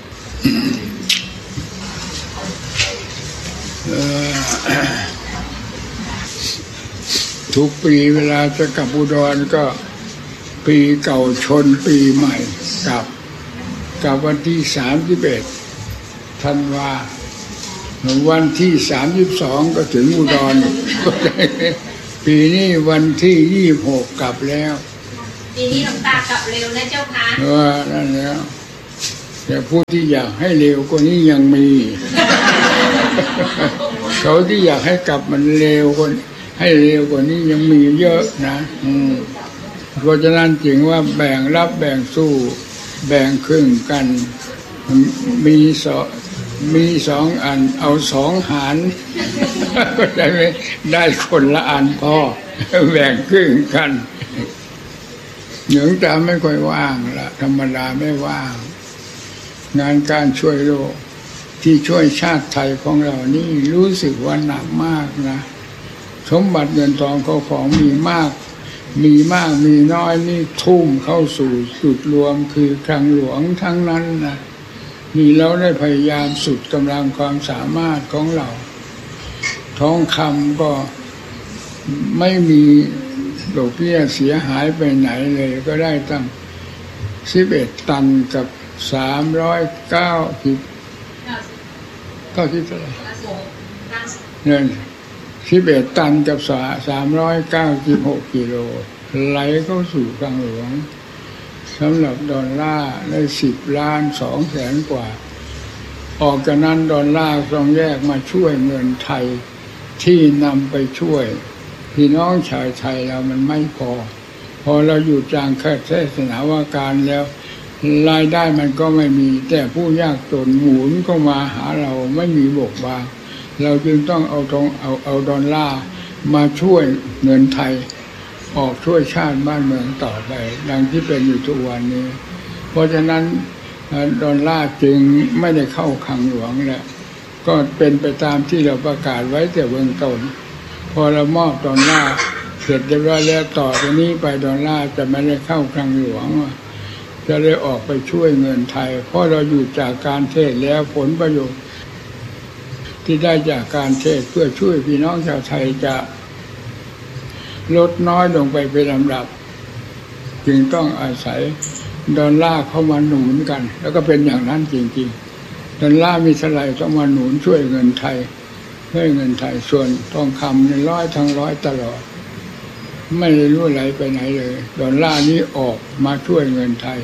ทุกปีเวลาจะกลับอุดรก็ปีเก่าชนปีใหม่กับวันที่31 ธันวาวันที่32ก็ถึงอุดรปีนี้วันที่26กลับแล้วปีนี้หลวงตากลับเร็วนะเจ้าค่ะนั่นแล้วแต่ผู้ที่อยากให้เร็วกว่านี้ยังมีเขาที่อยากให้กลับมันเร็วกว่าให้เร็วกว่านี้ยังมีเยอะนะเพราะฉะนั้นจึงว่าแบ่งรับแบ่งสู้แบ่งครึ่งกันมีสองอันเอา2 หารก็ได้คนละอันพอแบ่งครึ่งกันหนึ่งตาไม่ค่อยว่างละธรรมดาไม่ว่างงานการช่วยโลกที่ช่วยชาติไทยของเรานี่รู้สึกว่าหนักมากนะสมบัติเงินทองเขาของมีมากมีน้อยนี่ทุ่มเข้าสู่จุดรวมคือคลังหลวงทั้งนั้นนะนี่เราได้พยายามสุดกำลังความสามารถของเราทองคำก็ไม่มีดอกเบี้ยเสียหายไปไหนเลยก็ได้ตั้ง11 ตันกับ390เท่าที่เท่าไหร่เนี่ย11 ตันกับ396 กิโลไหลเข้าสู่คลังหลวงสำหรับดอลลาร์ได้10,200,000 กว่าออกจากนั้นดอลลาร์ต้องแยกมาช่วยเงินไทยที่นำไปช่วยพี่น้องชาวไทยเรามันไม่พอเราอยู่จางแค่เทศนาวาการแล้วรายได้มันก็ไม่มีแต่ผู้ยากจนหมุนก็มาหาเราไม่มีบกบางเราจึงต้องเอาดอลลาร์มาช่วยเงินไทยออกช่วยชาติบ้านเมืองต่อไปดังที่เป็นอยู่ทุกวันนี้เพราะฉะนั้นดอลลาร์จึงไม่ได้เข้าคลังหลวงแล้วก็เป็นไปตามที่เราประกาศไว้แต่เบื้องต้นพอเรามอบดอลลาร์เสร็จเรียบร้อยแล้วต่อจากนี้ไปดอลลาร์จะไม่ได้เข้าคลังหลวงจะได้ออกไปช่วยเงินไทยเพราะเราอยู่จากการเทศแล้วผลประโยชน์ที่ได้จากการเทศเพื่อช่วยพี่น้องชาวไทยจะลดน้อยลงไปเป็นลำดับจึงต้องอาศัยดอลลาร์เข้ามาหนุนกันแล้วก็เป็นอย่างนั้นจริงๆดอลลาร์มีเท่าไหร่ต้องมาหนุนช่วยเงินไทยให้เงินไทยส่วนทองคำใน100 ตลอดไม่ได้รั่วไหลไปไหนเลยดอลลาร์นี้ออกมาช่วยเงินไทย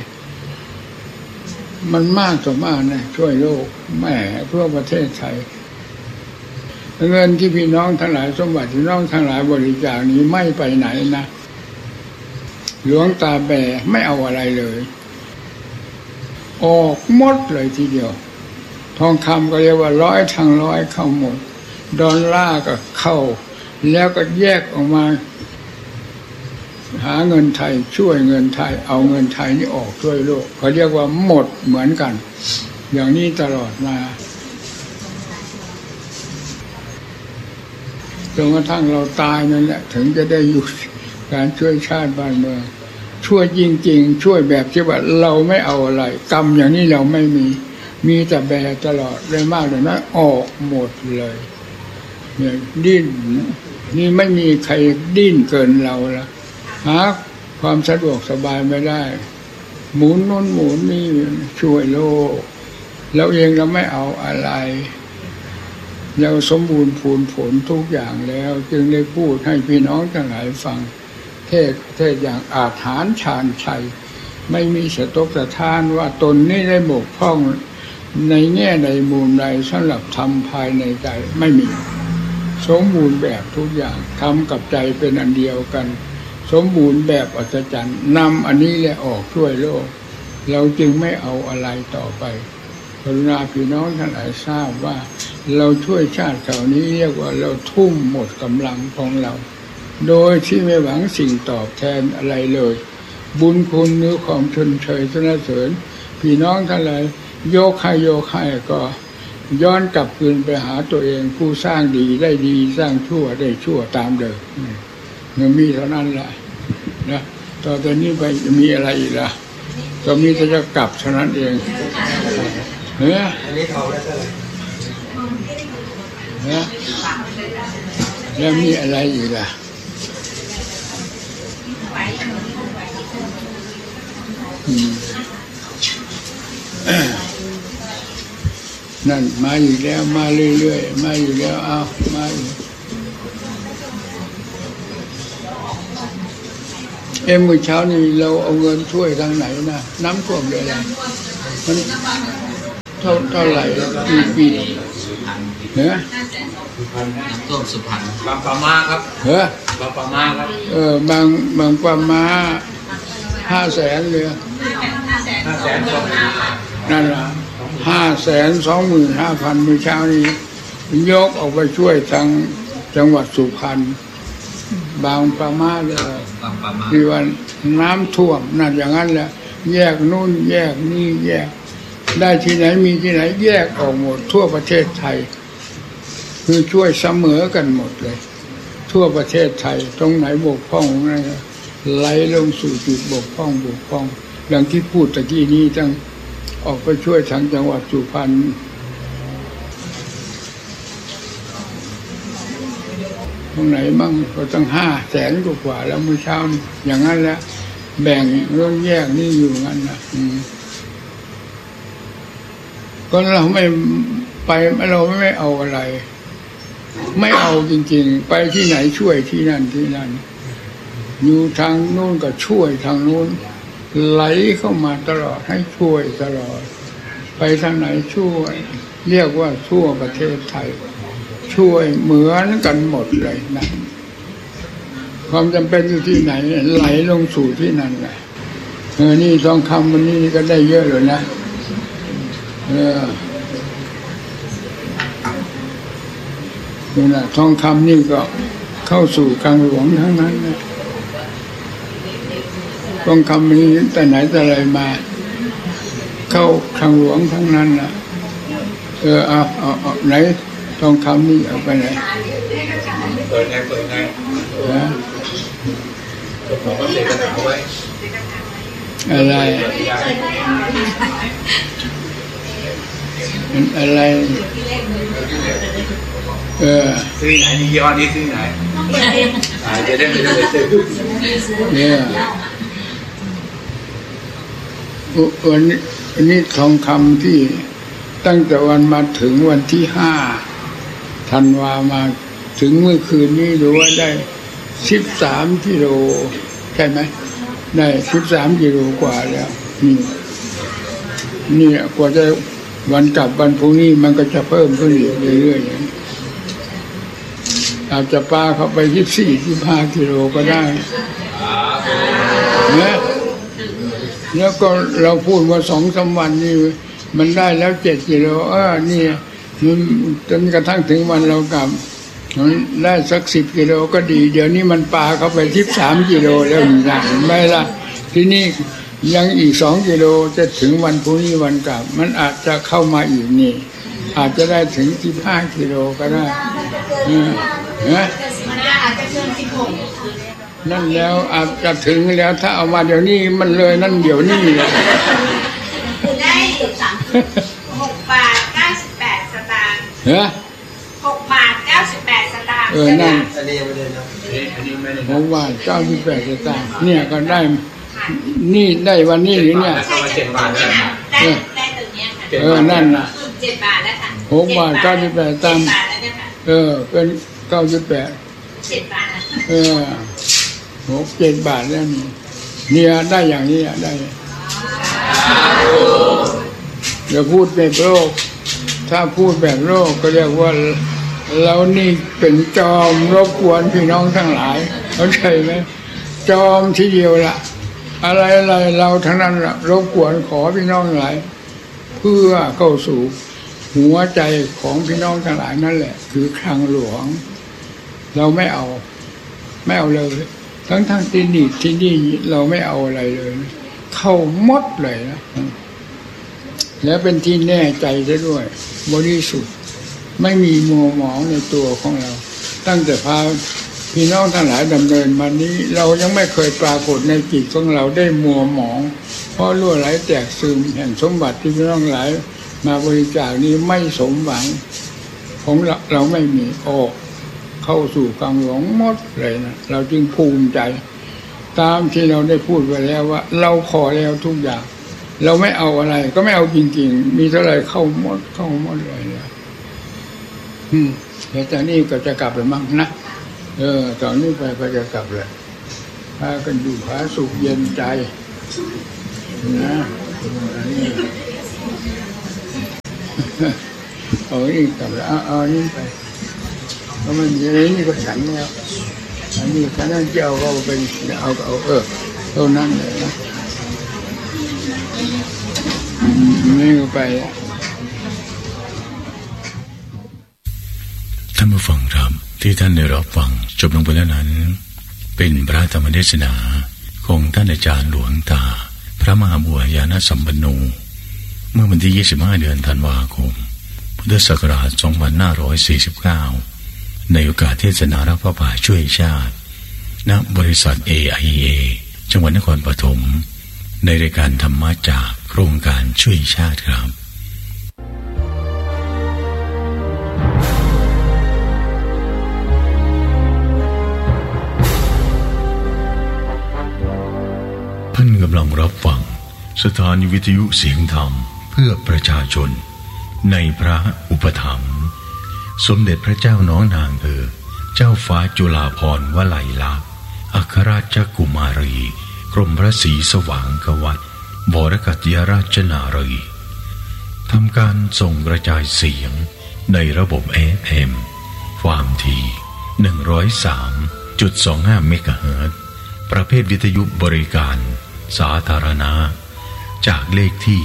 มันมากต่อมากนะช่วยโลกแม่ทั่วประเทศไทยเงินที่พี่น้องทั้งหลายสมบัติพี่น้องทั้งหลายบริจาคนี้ไม่ไปไหนนะหลวงตาแบไม่เอาอะไรเลยออกหมดเลยทีเดียวทองคำก็เรียกว่า100 ทั้ง 100เข้าหมดดอลลาร์ก็เข้าแล้วก็แยกออกมาหาเงินไทยช่วยเงินไทยเอาเงินไทยนี่ออกช่วยโลกเขาเรียกว่าหมดเหมือนกันอย่างนี้ตลอดมาจนกระทั่งเราตายนั่นแหละถึงจะได้อยู่การช่วยชาติบ้านเมืองช่วยจริงๆช่วยแบบที่ว่าเราไม่เอาอะไรกรรมอย่างนี้เราไม่มีแต่แบตลอดเลยมากเลยนะออกหมดเลยเนี่ยดิ้นนี่ไม่มีใครดิ้นเกินเราละหาความสะดวกสบายไม่ได้หมุนโน้นหมุนนี่ช่วยโลกแล้วเองเราไม่เอาอะไรเราสมบูรณ์พูนผลทุกอย่างแล้วจึงได้พูดให้พี่น้องทั้งหลายฟังเทศอย่างอาถรรพ์ชาญชัยไม่มีสตกสะท้านว่าตนนี้ได้บกพร่องในแง่ใดมุมใดสำหรับทำภายในใจไม่มีสมบูรณ์แบบทุกอย่างทำกับใจเป็นอันเดียวกันสมบูรณ์แบบอัศจรรย์นำอันนี้แหละออกช่วยโลกเราจึงไม่เอาอะไรต่อไปกรุณาพี่น้องทั้งหลายทราบว่าเราช่วยชาติเหล่านี้เรียกว่าเราทุ่มหมดกำลังของเราโดยที่ไม่หวังสิ่งตอบแทนอะไรเลยบุญคุณหรือความชนเชยสรรเสริญพี่น้องทั้งหลายโยกให้ก็ย้อนกลับคืนไปหาตัวเองผู้สร้างดีได้ดีสร้างชั่วได้ชั่วตามเดิมมันมีเท่านั้นแหละนะต่อจากนี้ไปจะมีอะไรอีกล่ะก็มีแต่จะกลับเท่านั้นเองอันนี้ทองได้เท่าไหร่แล้วมีอะไรอีกล่ะนั่นมาอีกแล้วมาเรื่อยๆมาอีกแล้วเอามาอีกมื้อเช้านี้เราเอาเงินช่วยทางไหนนะน้ำท่วมเลยนะมันเท่าไหร่ปีเนี่ยท่วมสุพรรณบางปะมาครับบางปะมาครับบางปะมา500,000เลยนั่นล่ะ525,000มื้อเช้านี้ยกออกไปช่วยทางจังหวัดสุพรรณบางปะมาเลยที่ว่าน้ำท่วมนั่นอย่างนั้นแหละแยกนู่นแยกนี่แยกได้ที่ไหนมีที่ไหนแยกออกหมดทั่วประเทศไทยคือช่วยเสมอกันหมดเลยทั่วประเทศไทยตรงไหนบกพร่องนั่นไหลลงสู่จุดบกพร่องอย่างที่พูดตะกี้นี้ตั้งออกไปช่วยทางจังหวัดสุพรรณตรงไหนบ้างก็ตั้ง500,000กว่าแล้วมื้อเช้านี่อย่างนั้นแหละแบ่งเรื่องแยกนี่อยู่งั้นนะก็เราไม่ไปเราไม่เอาอะไรไม่เอาจริงๆไปที่ไหนช่วยที่นั่นอยู่ทางโน้นก็ช่วยทางโน้นไหลเข้ามาตลอดให้ช่วยตลอดไปทางไหนช่วยเรียกว่าทั่วประเทศไทยช่วยเหมือนกันหมดเลยนะความจำเป็นอยู่ที่ไหนไหลลงสู่ที่นั่นแหละนี่ทองคำวันนี้ก็ได้เยอะเลยนะนี่แหละทองคำนี่ก็เข้าสู่คลังหลวงทั้งนั้นนะทองคำนี้แต่ไหนแต่ไรมาเข้าคลังหลวงทั้งนั้นนะเอาไหนทองคำนี่เอาไปไหนเปิดไงนะผมก็เสกกระถางไว้อะไรซื้อไหนนี่ยี่ห้อนี้ซื้อไหนจะได้ไม่ต้องไปซื้อเนี่ยวันนี้ทองคำที่ตั้งแต่วันมาถึงวันที่5 ธันวามาถึงเมื่อคืนนี้ดูว่าได้13 กิโลใช่ไหมได้13 กิโลกว่าแล้วนี่กว่าจะวันกลับวันพรุ่งนี้มันก็จะเพิ่มขึ้นอีกเรื่อยๆอาจจะปลาเข้าไป24-25 กิโลก็ได้นะแล้วก็เราพูดว่า2-3 วันนี้มันได้แล้ว7 กิโลนี่จนกระทั่งถึงวันเรากลับได้สัก10 กิโลก็ดีเดี๋ยวนี้มันปลาเข้าไป13 กิโลแล้วอย่างไม่ละที่นี่ยังอีก2 กิโลจะถึงวันพรุ่งนี้วันกลับมันอาจจะเข้ามาอีกนี่อาจจะได้ถึง15 กิโลก็ได้อาจจะเกิน16 นั่นแล้วอาจจะถึงแล้วถ้าเอามาเดี๋ยวนี้มันเลยนั่นเดี๋ยวนี้เลยได้6.98 สตางค์6.98 สตางค์นั่นอันนี้ไม่ได้นะ 6.98 สตางค์เนี่ยก็ได้นี่ได้วันนี้หรือเนี่ย 7 บาทได้ตรงเนี้ยค่ะนั่นน่ะ 7 บาทแล้วค่ะ 6.98 สตางค์เป็น98 7 บาท 6-7 บาทแล้วนี่เนี่ยได้อย่างนี้ได้อย่าพูดแบบโลกถ้าพูดแบบโลกก็เรียกว่าเรานี่เป็นจอมรบกวนพี่น้องทั้งหลายเข้าใจไหมจอมทีเดียวละอะไรเราทั้งนั้นละรบกวนขอพี่น้องทั้งหลายเพื่อเข้าสู่หัวใจของพี่น้องทั้งหลายนั่นแหละคือคลังหลวงเราไม่เอาเลยทั้งที่นี่เราไม่เอาอะไรเลยเข้าหมดเลยนะแล้วเป็นที่แน่ใจซะด้วยบริสุทธิ์ไม่มีมัวหมองในตัวของเราตั้งแต่พาพี่น้องทั้งหลายดำเนินมานี้เรายังไม่เคยปรากฏในจิตของเราได้มัวหมองเพราะรั่วไหลแตกซึมแห่งสมบัติที่พี่น้องหลายมาบริจาคนี้ไม่สมหวังของเราไม่มีเข้าสู่กลางหลวงหมดเลยนะเราจึงภูมิใจตามที่เราได้พูดไว้แล้วว่าเราขอแล้วทุกอย่างเราไม่เอาอะไรก็ไม่เอาจริงๆมีเท่าไหร่เข้าหมดเลยนะเดี๋ยวตอนนี้ก็จะกลับเลยมั้งนะตอนนี้ไปก็จะกลับเลยพากันอยู่ผาสุขเย็นใจนะเอานี่กลับแล้วเอานี่ไปเพราะมันอย่างนี้ก็ฉันแล้วอันนี้ฉันนั่นเจ้าก็เป็นเอาเท่านั้นเลยนะนี่ก็ไปท่านผู้ฟังครับที่ท่านได้รับฟังจบลงไปแล้วนั้นเป็นพระธรรมเทศนาของท่านอาจารย์หลวงตาพระมหาบัวยานสัมปันโนเมื่อวันที่25เดือนธันวาคมพุทธศักราช2549ในโอกาสเทศนารับพระป่าช่วยชาติณบริษัท AIA จังหวัดนครปฐมในรายการธรรมะจากโครงการช่วยชาติครับท่านกำลังรับฟังสถานีวิทยุเสียงธรรมเพื่อประชาชนในพระอุปถัมภ์สมเด็จพระเจ้าน้องนางเจ้าฟ้าจุฬาภรณ์วลัยลักษณ์อัครราชกุมารีกรมพระศรีสว่างควัตรบรกัตยราชนารีทำการส่งกระจายเสียงในระบบ FM ความถี่ 103.25 เมกะเฮิรตซ์ประเภทวิทยุบริการสาธารณะจากเลขที่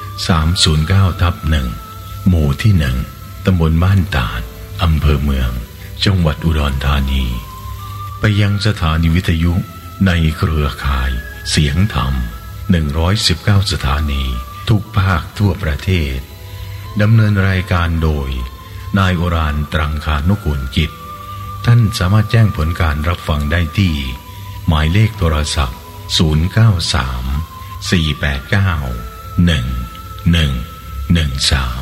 309/1 หมู่ที่ 1 ตำบลบ้านตาดอำเภอเมืองจังหวัดอุดรธานีไปยังสถานีวิทยุในเครือข่ายเสียงธรรม119 สถานีทุกภาคทั่วประเทศดำเนินรายการโดยนายโอรานตรังคานุกูลกิจท่านสามารถแจ้งผลการรับฟังได้ที่หมายเลขโทรศัพท์093 489 1113